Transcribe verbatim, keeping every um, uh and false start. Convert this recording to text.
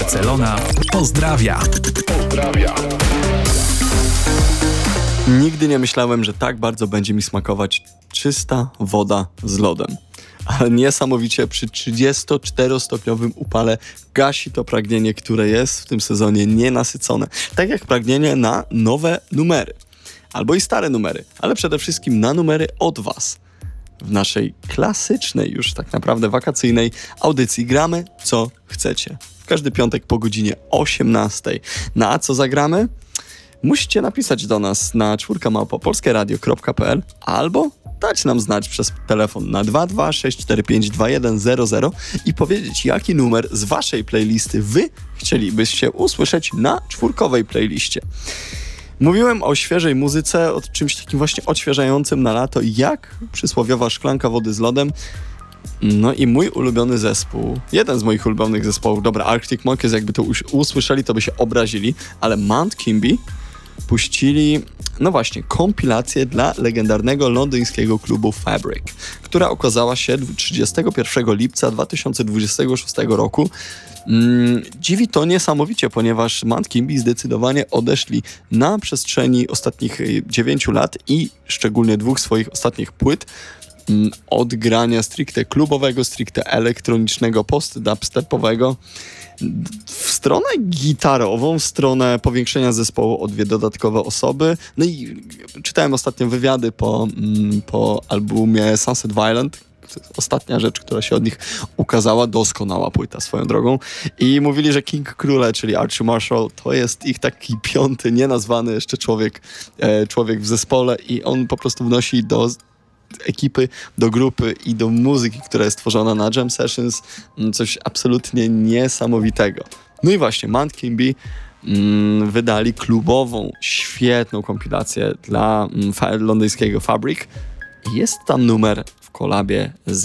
Barcelona pozdrawia. Pozdrawia. Nigdy nie myślałem, że tak bardzo będzie mi smakować czysta woda z lodem. Ale niesamowicie przy trzydziestoczterostopniowym upale gasi to pragnienie, które jest w tym sezonie nienasycone. Tak jak pragnienie na nowe numery. Albo i stare numery, ale przede wszystkim na numery od was. W naszej klasycznej, już tak naprawdę wakacyjnej audycji gramy co chcecie. W każdy piątek po godzinie osiemnastej. Na co zagramy? Musicie napisać do nas na czwórka małpa polskieradio kropka pe el albo dać nam znać przez telefon na dwa dwa sześć cztery pięć dwa jeden zero zero i powiedzieć, jaki numer z waszej playlisty wy chcielibyście usłyszeć na czwórkowej playliście. Mówiłem o świeżej muzyce, o czymś takim właśnie odświeżającym na lato, jak przysłowiowa szklanka wody z lodem. No i mój ulubiony zespół, jeden z moich ulubionych zespołów, dobra, Arctic Monkeys, jakby to us- usłyszeli, to by się obrazili, ale Mount Kimby puścili, no właśnie, kompilację dla legendarnego londyńskiego klubu Fabric, która okazała się trzydziestego pierwszego lipca dwa tysiące dwudziestego szóstego roku. Mm, dziwi to niesamowicie, ponieważ Mount Kimby zdecydowanie odeszli na przestrzeni ostatnich dziewięciu lat i szczególnie dwóch swoich ostatnich płyt mm, od grania stricte klubowego, stricte elektronicznego, post-dubstepowego w stronę gitarową, w stronę powiększenia zespołu o dwie dodatkowe osoby. No i czytałem ostatnio wywiady po, mm, po albumie Sunset Violent. To jest ostatnia rzecz, która się od nich ukazała. Doskonała płyta swoją drogą. I mówili, że King Krule, czyli Archie Marshall, to jest ich taki piąty, nienazwany jeszcze człowiek, e, człowiek w zespole i on po prostu wnosi do ekipy, do grupy i do muzyki, która jest tworzona na jam sessions, coś absolutnie niesamowitego. No i właśnie, Mount Kimby mm, wydali klubową, świetną kompilację dla mm, fa- londyńskiego Fabric. Jest tam numer w kolabie z